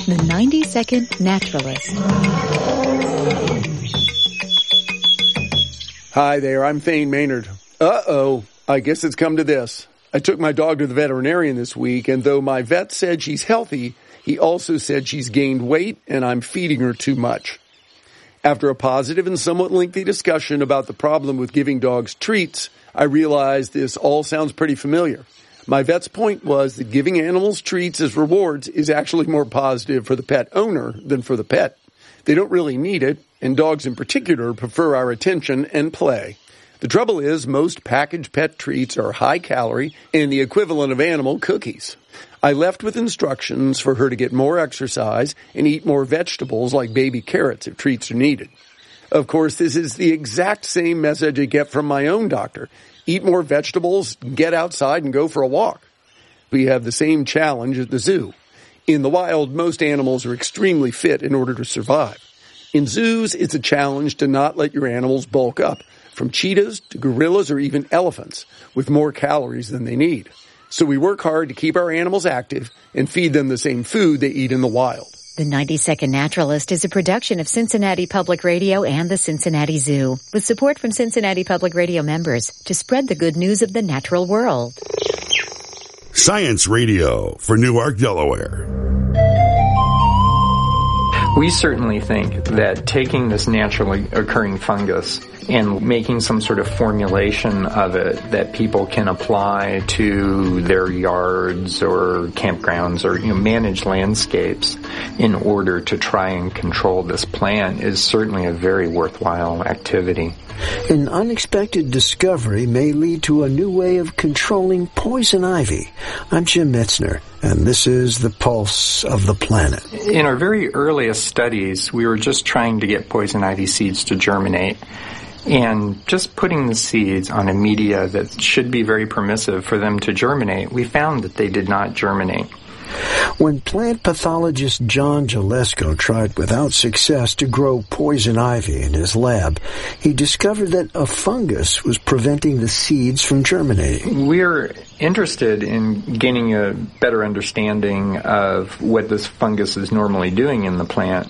The 90-Second Naturalist. Hi there, I'm Thane Maynard. Uh-oh, I guess it's come to this. I took my dog to the veterinarian this week, and though my vet said she's healthy, he also said she's gained weight and I'm feeding her too much. After a positive and somewhat lengthy discussion about the problem with giving dogs treats, I realized this all sounds pretty familiar. My vet's point was that giving animals treats as rewards is actually more positive for the pet owner than for the pet. They don't really need it, and dogs in particular prefer our attention and play. The trouble is, most packaged pet treats are high calorie and the equivalent of animal cookies. I left with instructions for her to get more exercise and eat more vegetables like baby carrots if treats are needed. Of course, this is the exact same message I get from my own doctor. Eat more vegetables, get outside, and go for a walk. We have the same challenge at the zoo. In the wild, most animals are extremely fit in order to survive. In zoos, it's a challenge to not let your animals bulk up, from cheetahs to gorillas or even elephants, with more calories than they need. So we work hard to keep our animals active and feed them the same food they eat in the wild. The 90-Second Naturalist is a production of Cincinnati Public Radio and the Cincinnati Zoo, with support from Cincinnati Public Radio members to spread the good news of the natural world. Science Radio for Newark, Delaware. We certainly think that taking this naturally occurring fungus and making some sort of formulation of it that people can apply to their yards or campgrounds or manage landscapes in order to try and control this plant is certainly a very worthwhile activity. An unexpected discovery may lead to a new way of controlling poison ivy. I'm Jim Metzner, and this is The Pulse of the Planet. In our very earliest studies, we were just trying to get poison ivy seeds to germinate. And just putting the seeds on a media that should be very permissive for them to germinate, we found that they did not germinate. When plant pathologist John Gillespie tried without success to grow poison ivy in his lab, he discovered that a fungus was preventing the seeds from germinating. We're interested in gaining a better understanding of what this fungus is normally doing in the plant,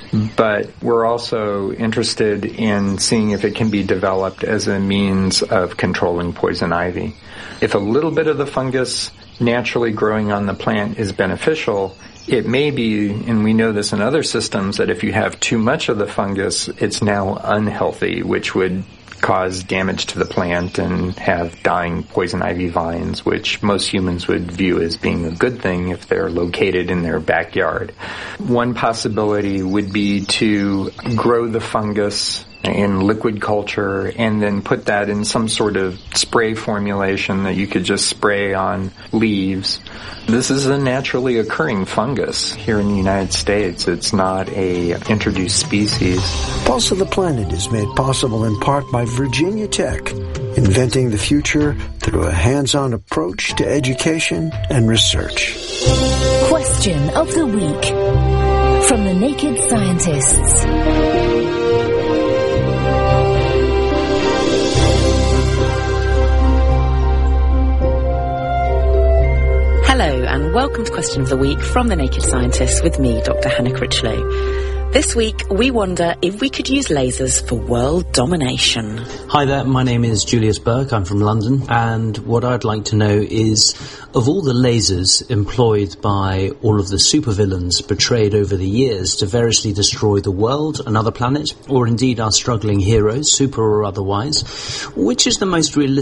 but we're also interested in seeing if it can be developed as a means of controlling poison ivy. If a little bit of the fungus naturally growing on the plant is beneficial, it may be, and we know this in other systems, that if you have too much of the fungus, it's now unhealthy, which would cause damage to the plant and have dying poison ivy vines, which most humans would view as being a good thing if they're located in their backyard. One possibility would be to grow the fungus in liquid culture and then put that in some sort of spray formulation that you could just spray on leaves. This is a naturally occurring fungus here in the United States. It's not a introduced species. Pulse of the Planet is made possible in part by Virginia Tech, inventing the future through a hands-on approach to education and research. Question of the Week from the Naked Scientists. Hello and welcome to Question of the Week from The Naked Scientist with me, Dr. Hannah Critchlow. This week we wonder if we could use lasers for world domination. Hi there, my name is Julius Burke, I'm from London, and what I'd like to know is, of all the lasers employed by all of the supervillains portrayed over the years to variously destroy the world, another planet, or indeed our struggling heroes, super or otherwise, which is the most realistic